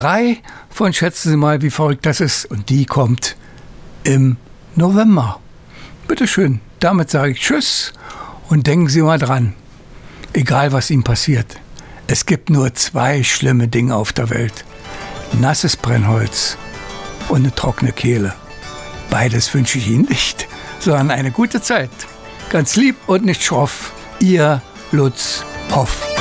3 von Schätzen Sie mal, wie verrückt das ist. Und die kommt im November. Bitteschön, damit sage ich Tschüss und denken Sie mal dran, egal was Ihnen passiert, es gibt nur 2 schlimme Dinge auf der Welt. Nasses Brennholz und eine trockene Kehle. Beides wünsche ich Ihnen nicht, sondern eine gute Zeit. Ganz lieb und nicht schroff, Ihr Lutz Hoff.